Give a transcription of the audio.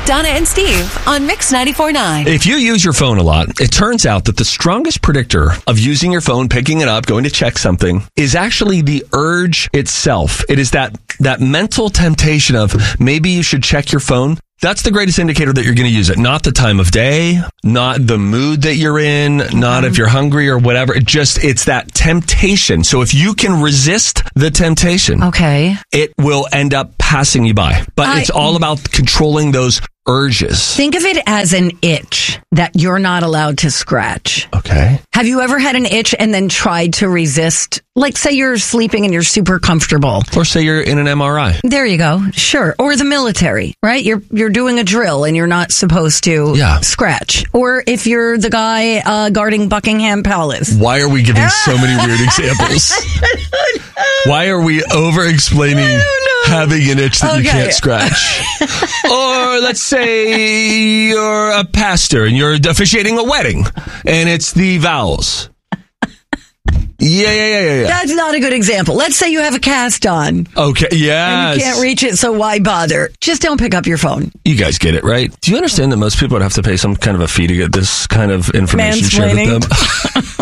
Donna and Steve on Mix 94.9. If you use your phone a lot, it turns out that the strongest predictor of using your phone, picking it up, going to check something, is actually the urge itself. It is that mental temptation of maybe you should check your phone. That's the greatest indicator that you're going to use it. Not the time of day, not the mood that you're in, not if you're hungry or whatever. It's that temptation. So if you can resist the temptation, it will end up passing you by. But it's all about controlling those urges. Think of it as an itch that you're not allowed to scratch. Okay. Have you ever had an itch and then tried to resist? Like, say you're sleeping and you're super comfortable. Or say you're in an MRI. There you go. Sure. Or the military, right? You're doing a drill and you're not supposed to scratch. Or if you're the guy guarding Buckingham Palace. Why are we giving so many weird examples? Why are we over-explaining having an itch that you can't scratch? Or let's say you're a pastor and you're officiating a wedding and it's the vows. Yeah. That's not a good example. Let's say you have a cast on. Okay, yeah. And you can't reach it, so why bother? Just don't pick up your phone. You guys get it, right? Do you understand that most people would have to pay some kind of a fee to get this kind of information shared with them?